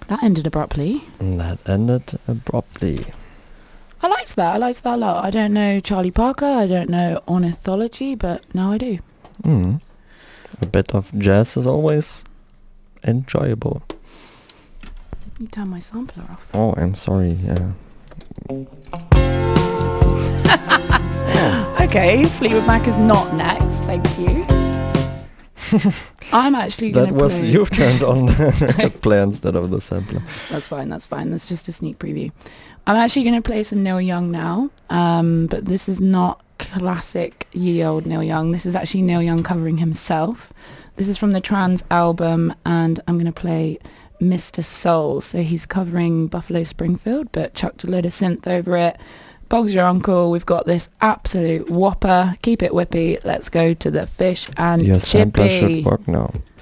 That ended abruptly. That ended abruptly. I liked that. I liked that a lot. I don't know Charlie Parker. I don't know ornithology, but now I do. A bit of jazz is always enjoyable. You turn my sampler off. Oh, I'm sorry. Yeah. Okay, Fleetwood Mac is not next. Thank you. I'm actually going to That was play... you turned on the record player instead of the sampler. That's fine. That's just a sneak preview. I'm actually going to play some Neil Young now, but this is not classic ye old Neil Young. This is actually Neil Young covering himself. This is from the Trans album, and I'm going to play Mr. Soul. So he's covering Buffalo Springfield, but chucked a load of synth over it. Bog's your uncle. We've got this absolute whopper. Keep it whippy. Let's go to the Fish and Your sampler Chippy. should work now.